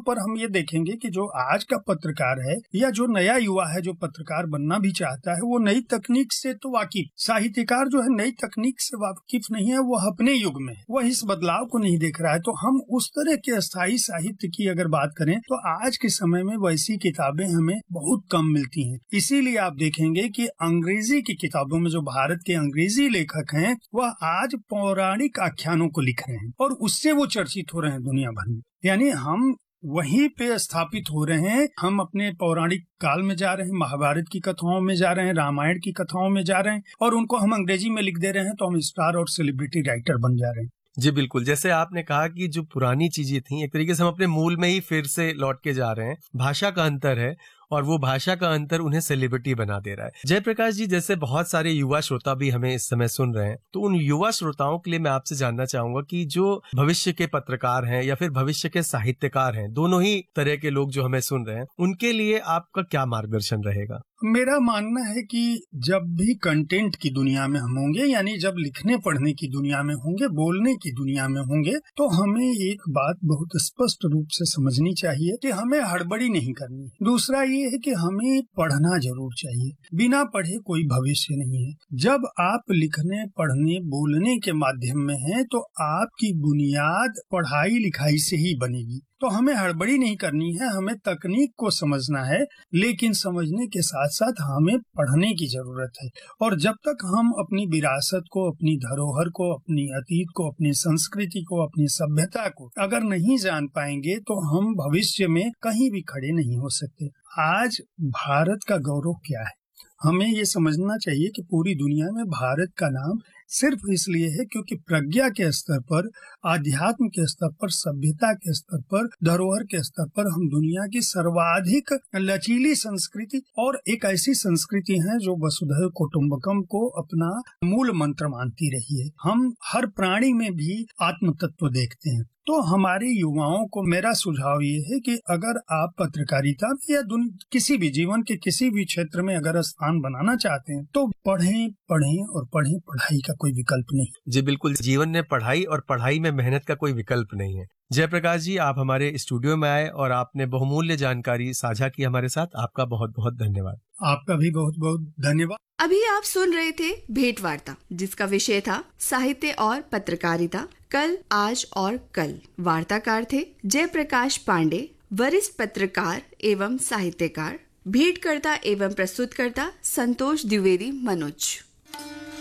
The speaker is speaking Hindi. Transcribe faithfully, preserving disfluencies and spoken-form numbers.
पर हम ये देखेंगे कि जो आज का पत्रकार है या जो नया युवा है जो पत्रकार बनना भी चाहता है, वो नई तकनीक से तो वाकिफ, साहित्यकार जो है नई तकनीक से वाकिफ नहीं है, वो अपने युग में है, वह इस बदलाव को नहीं देख रहा है। तो हम उस तरह के स्थायी साहित्य की अगर बात करें तो आज के समय में वैसी किताबें हमें बहुत कम मिलती हैं। इसीलिए आप देखेंगे कि अंग्रेजी की किताबों में जो भारत के अंग्रेजी लेखक हैं वह आज पौराणिक आख्यानों को लिख रहे हैं और उससे वो चर्चित हो रहे हैं दुनिया भर में। यानी हम वहीं पे स्थापित हो रहे हैं, हम अपने पौराणिक काल में जा रहे हैं, महाभारत की कथाओं में जा रहे हैं, रामायण की कथाओं में जा रहे हैं और उनको हम अंग्रेजी में लिख दे रहे हैं, तो हम स्टार और सेलिब्रिटी राइटर बन जा रहे हैं। जी बिल्कुल, जैसे आपने कहा कि जो पुरानी चीजें थी एक तरीके से हम अपने मूल में ही फिर से लौट के जा रहे हैं। भाषा का अंतर है और वो भाषा का अंतर उन्हें सेलिब्रिटी बना दे रहा है। जयप्रकाश जी, जैसे बहुत सारे युवा श्रोता भी हमें इस समय सुन रहे हैं, तो उन युवा श्रोताओं के लिए मैं आपसे जानना चाहूंगा कि जो भविष्य के पत्रकार हैं या फिर भविष्य के साहित्यकार हैं, दोनों ही तरह के लोग जो हमें सुन रहे हैं, उनके लिए आपका क्या मार्गदर्शन रहेगा? मेरा मानना है कि जब भी कंटेंट की दुनिया में हम होंगे, यानी जब लिखने पढ़ने की दुनिया में होंगे, बोलने की दुनिया में होंगे, तो हमें एक बात बहुत स्पष्ट रूप से समझनी चाहिए कि हमें हड़बड़ी नहीं करनी। दूसरा ये है कि हमें पढ़ना जरूर चाहिए, बिना पढ़े कोई भविष्य नहीं है। जब आप लिखने पढ़ने बोलने के माध्यम में हैं, तो आपकी बुनियाद पढ़ाई लिखाई से ही बनेगी। तो हमें हड़बड़ी नहीं करनी है, हमें तकनीक को समझना है, लेकिन समझने के साथ साथ हमें पढ़ने की जरूरत है। और जब तक हम अपनी विरासत को, अपनी धरोहर को, अपनी अतीत को, अपनी संस्कृति को, अपनी सभ्यता को अगर नहीं जान पाएंगे, तो हम भविष्य में कहीं भी खड़े नहीं हो सकते। आज भारत का गौरव क्या है, हमें ये समझना चाहिए कि पूरी दुनिया में भारत का नाम सिर्फ इसलिए है क्योंकि प्रज्ञा के स्तर पर, आध्यात्म के स्तर पर, सभ्यता के स्तर पर, धरोहर के स्तर पर हम दुनिया की सर्वाधिक लचीली संस्कृति और एक ऐसी संस्कृति है जो वसुधैव कुटुंबकम को अपना मूल मंत्र मानती रही है। हम हर प्राणी में भी आत्म तत्व देखते हैं। तो हमारे युवाओं को मेरा सुझाव ये है कि अगर आप पत्रकारिता या किसी भी जीवन के किसी भी क्षेत्र में अगर स्थान बनाना चाहते हैं, तो पढ़ें पढ़ें और पढ़ें, पढ़ाई का कोई विकल्प नहीं। जी बिल्कुल, जीवन में पढ़ाई और पढ़ाई में मेहनत का कोई विकल्प नहीं है। जयप्रकाश जी, आप हमारे स्टूडियो में आए और आपने बहुमूल्य जानकारी साझा की हमारे साथ, आपका बहुत बहुत धन्यवाद। आपका भी बहुत बहुत धन्यवाद। अभी आप सुन रहे थे भेंट वार्ता, जिसका विषय था साहित्य और पत्रकारिता, कल, आज और कल। वार्ताकार थे जयप्रकाश पांडे, वरिष्ठ पत्रकार एवं साहित्यकार। भेंटकर्ता एवं प्रस्तुतकर्ता संतोष द्विवेदी मनोज।